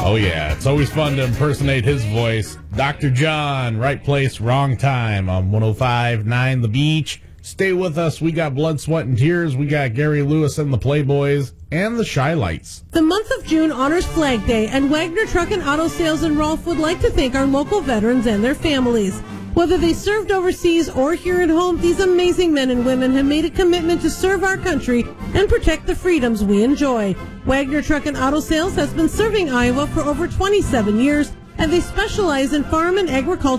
Oh, yeah. It's always fun to impersonate his voice. Dr. John, right place, wrong time on 105.9 The Beach. Stay with us. We got Blood, Sweat, and Tears. We got Gary Lewis and the Playboys and the Shy Lights. The month of June honors Flag Day, and Wagner Truck and Auto Sales in Rolfe would like to thank our local veterans and their families. Whether they served overseas or here at home, these amazing men and women have made a commitment to serve our country and protect the freedoms we enjoy. Wagner Truck and Auto Sales has been serving Iowa for over 27 years, and they specialize in farm and agriculture